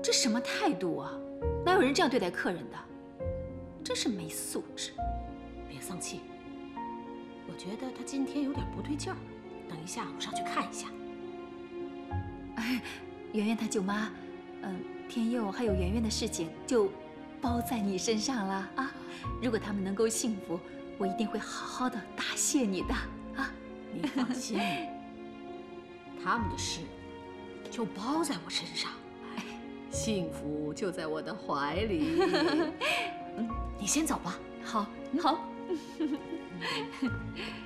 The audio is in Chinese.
这什么态度啊？哪有人这样对待客人的？真是没素质！ 别丧气，我觉得他今天有点不对劲儿。等一下，我上去看一下。 哎，圆圆她舅妈，天佑还有圆圆的事情就包在你身上了啊！如果他们能够幸福，我一定会好好的答谢你的啊！ 你放心，他们的事就包在我身上，幸福就在我的怀里。你先走吧。 好，好。